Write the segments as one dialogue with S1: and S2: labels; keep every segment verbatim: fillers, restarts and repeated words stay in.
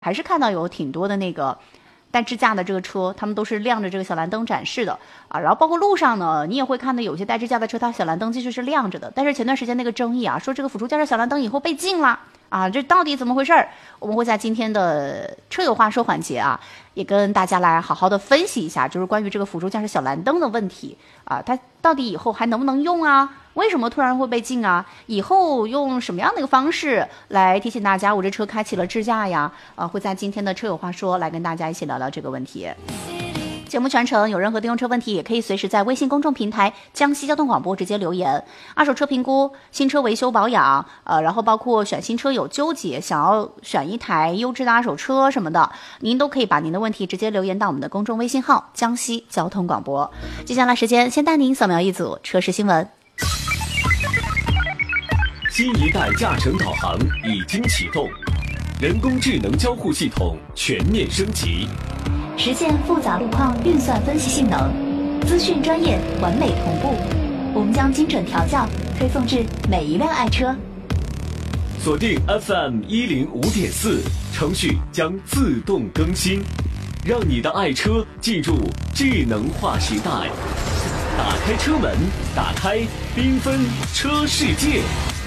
S1: 还是看到有挺多的那个带支架的这个车，他们都是亮着这个小蓝灯展示的啊。然后包括路上呢，你也会看到有些带支架的车，它小蓝灯继续是亮着的。但是前段时间那个争议啊，说这个辅助驾驶小蓝灯以后被禁了啊，这到底怎么回事？我们会在今天的车友话说环节啊，也跟大家来好好的分析一下，就是关于这个辅助驾驶小蓝灯的问题啊，它到底以后还能不能用啊？为什么突然会被禁啊？以后用什么样的一个方式来提醒大家，我这车开启了支架呀？啊，会在今天的车友话说来跟大家一起聊聊这个问题。节目全程有任何电动车问题，也可以随时在微信公众平台江西交通广播直接留言。二手车评估、新车维修保养，呃，然后包括选新车有纠结，想要选一台优质的二手车什么的，您都可以把您的问题直接留言到我们的公众微信号江西交通广播。接下来时间先带您扫描一组车市新闻。
S2: 新一代驾乘导航已经启动，人工智能交互系统全面升级，
S3: 实现复杂路况运算分析性能，资讯专业完美同步。我们将精准调教推送至每一辆爱车。
S2: 锁定 F M 一零五点四，程序将自动更新，让你的爱车进入智能化时代。打开车门，打开缤纷车世界。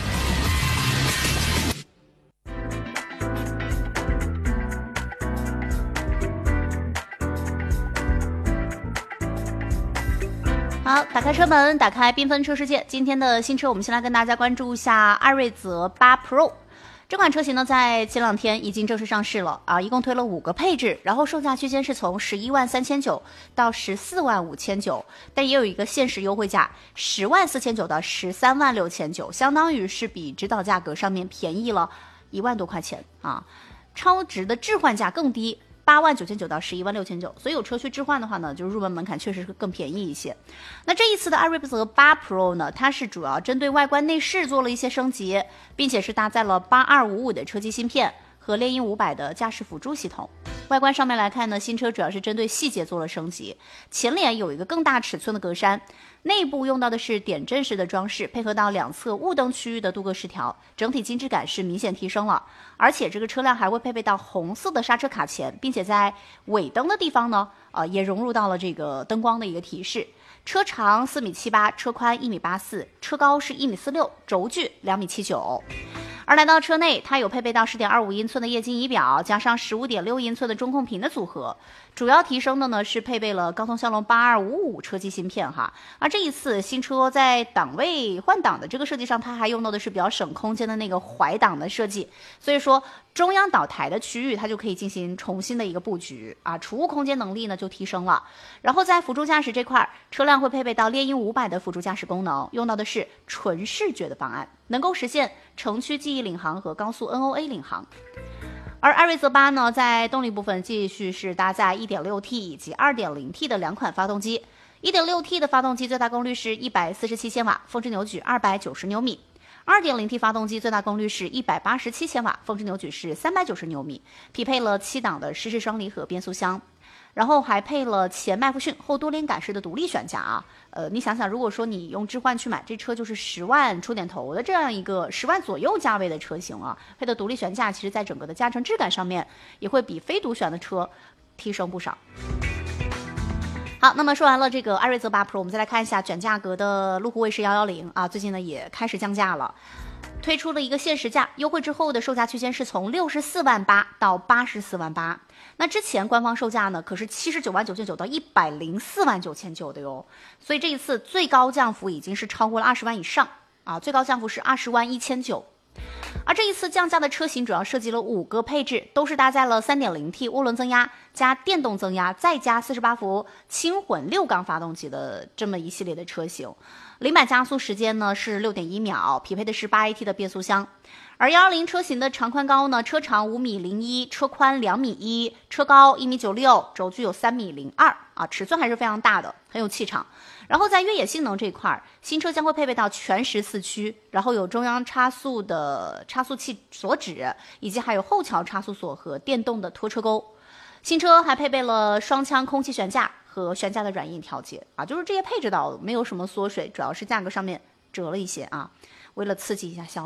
S1: 好，打开车门，打开缤纷车世界。今天的新车，我们先来跟大家关注一下艾瑞泽八 Pro。这款车型呢，在前两天已经正式上市了啊，一共推了五个配置，然后售价区间是从十一万三千九到十四万五千九，但也有一个限时优惠价，十万四千九到十三万六千九，相当于是比指导价格上面便宜了一万多块钱啊。超值的置换价更低。八万九千九到十一万六千九，所以有车去置换的话呢，就是入门门槛确实是更便宜一些。那这一次的艾瑞泽八 Pro 呢，它是主要针对外观内饰做了一些升级，并且是搭载了八二五五的车机芯片和猎鹰五百的驾驶辅助系统。外观上面来看呢，新车主要是针对细节做了升级，前脸有一个更大尺寸的格栅，内部用到的是点阵式的装饰，配合到两侧雾灯区域的镀铬饰条，整体精致感是明显提升了。而且这个车辆还会配备到红色的刹车卡钳，并且在尾灯的地方呢，呃，也融入到了这个灯光的一个提示。车长四米七八，车宽一米八四，车高是一米四六，轴距两米七九。而来到车内，它有配备到 十点二五英寸的液晶仪表，加上 十五点六英寸的中控屏的组合。主要提升的呢是配备了高通骁龙八二五五车机芯片哈。而这一次新车在档位换挡的这个设计上，它还用到的是比较省空间的那个怀档的设计，所以说中央岛台的区域它就可以进行重新的一个布局啊，储物空间能力呢就提升了。然后在辅助驾驶这块，车辆会配备到猎鹰五百的辅助驾驶功能，用到的是纯视觉的方案，能够实现城区记忆领航和高速 N O A 领航。而艾瑞泽八呢，在动力部分继续是搭载 一点六 T 以及 二点零 T 的两款发动机。一点六 T 的发动机最大功率是一百四十七千瓦，峰值扭矩二百九十牛米。二点零 T 发动机最大功率是一百八十七千瓦，峰值扭矩是三百九十牛米，匹配了七档的湿式双离合变速箱。然后还配了前麦弗逊后多连杆式的独立悬架啊，呃，你想想，如果说你用置换去买这车，就是十万出点头的这样一个十万左右价位的车型啊，配的独立悬架，其实在整个的驾乘质感上面也会比非独悬的车提升不少。好，那么说完了这个艾瑞泽八 Pro， 我们再来看一下卷价格的路虎卫士一一零啊，最近呢也开始降价了。推出了一个限时价，优惠之后的售价区间是从六十四万八到八十四万八。那之前官方售价呢，可是七十九万九千九到一百零四万九千九的哟。所以这一次最高降幅已经是超过了二十万以上啊，最高降幅是二十万一千九。而这一次降价的车型主要涉及了五个配置，都是搭载了 三点零 T 涡轮增压加电动增压再加四十八伏轻混六缸发动机的这么一系列的车型。零百加速时间呢是 六点一秒，匹配的是 八 A T 的变速箱。而一二零车型的长宽高呢，车长五米零一，车宽两米一，车高一米九六，轴距有三米零二啊，尺寸还是非常大的，很有气场。然后在越野性能这一块，新车将会配备到全时四驱，然后有中央差速的差速器锁止，以及还有后桥差速锁和电动的拖车钩。新车还配备了双腔空气悬架和悬架的软硬调节啊，就是这些配置到没有什么缩水，主要是价格上面折了一些啊，为了刺激一下销量嘛。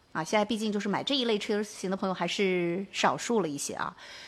S1: 啊，现在毕竟就是买这一类车型的朋友还是少数了一些啊。